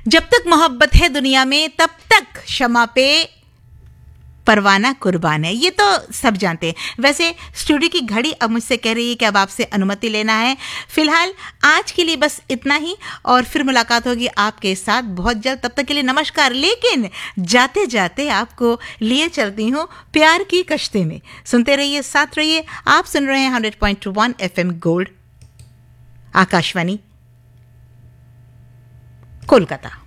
जब तक मोहब्बत है दुनिया में तब तक क्षमा पे परवाना कुर्बान है, ये तो सब जानते हैं। वैसे स्टूडियो की घड़ी अब मुझसे कह रही है कि अब आपसे अनुमति लेना है। फिलहाल आज के लिए बस इतना ही, और फिर मुलाकात होगी आपके साथ बहुत जल्द। तब तक के लिए नमस्कार। लेकिन जाते जाते आपको लिए चलती हूँ प्यार की कश्ती में। सुनते रहिए, साथ रहिए। आप सुन रहे हैं 100.1 FM गोल्ड, आकाशवाणी कोलकाता।